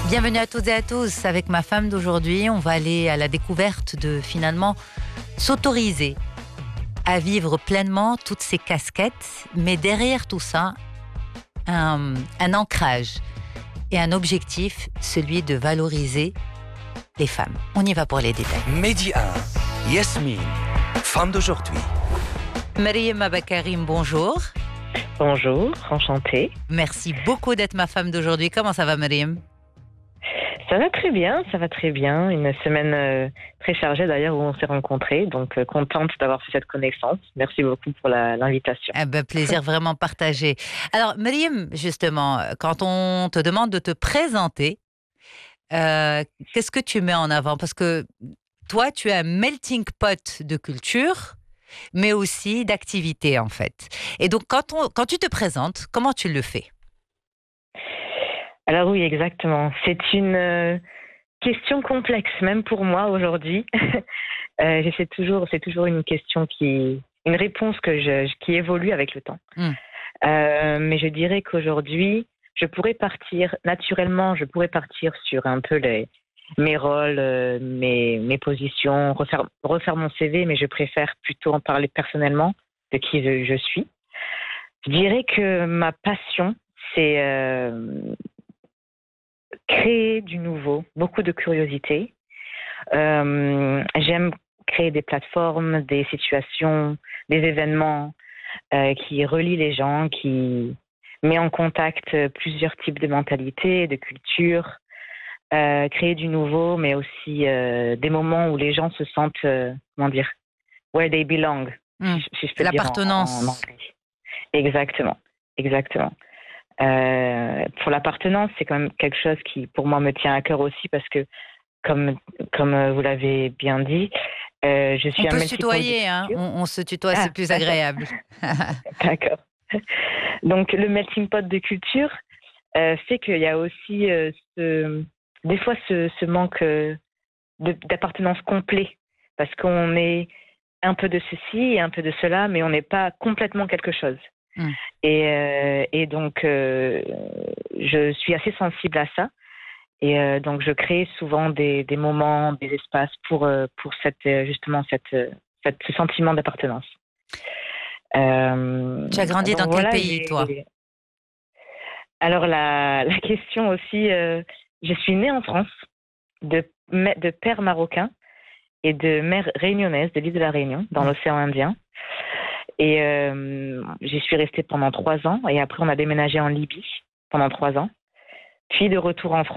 Bienvenue à toutes et à tous. Avec ma femme d'aujourd'hui, on va aller à la découverte de finalement s'autoriser à vivre pleinement toutes ces casquettes, mais derrière tout ça, un ancrage et un objectif, celui de valoriser les femmes. On y va pour les détails. Midi 1, Yasmine, femme d'aujourd'hui. Mariam Abakarim, bonjour. Bonjour, enchantée. Merci beaucoup d'être ma femme d'aujourd'hui. Comment ça va, Mariam ? Ça va très bien, ça va très bien. Une semaine très chargée d'ailleurs où on s'est rencontrés, donc contente d'avoir fait cette connaissance. Merci beaucoup pour l'invitation. Plaisir vraiment partagé. Alors, Mariam, justement, quand on te demande de te présenter, qu'est-ce que tu mets en avant ? Parce que toi, tu es un melting pot de culture, mais aussi d'activité, en fait. Et donc, quand tu te présentes, comment tu le fais ? Alors oui, exactement. C'est une question complexe, même pour moi aujourd'hui. C'est toujours une question une réponse qui évolue avec le temps. Mais je dirais qu'aujourd'hui, je pourrais partir sur un peu mes rôles, mes positions, refaire mon CV, mais je préfère plutôt en parler personnellement de qui je suis. Je dirais que ma passion, c'est créer du nouveau, beaucoup de curiosité. J'aime créer des plateformes, des situations, des événements qui relient les gens, qui met en contact plusieurs types de mentalités, de cultures, créer du nouveau, mais aussi des moments où les gens se sentent, where they belong, si je peux dire l'appartenance. en anglais. Exactement. Pour l'appartenance, c'est quand même quelque chose qui, pour moi, me tient à cœur aussi parce que, comme vous l'avez bien dit, je suis on peut se tutoyer, hein. On se tutoie, c'est plus agréable. D'accord. Donc, le melting pot de culture fait qu'il y a aussi des fois ce manque d'appartenance complet parce qu'on est un peu de ceci et un peu de cela, mais on n'est pas complètement quelque chose. Et donc, je suis assez sensible à ça. Et donc, je crée souvent des moments, des espaces pour ce sentiment d'appartenance. Tu as grandi dans quel pays, toi ? Alors, la question aussi, je suis née en France, de père marocain et de mère réunionnaise, de l'île de la Réunion, dans l'océan Indien. Et j'y suis restée pendant 3 ans. Et après, on a déménagé en Libye pendant 3 ans. Puis de retour en France.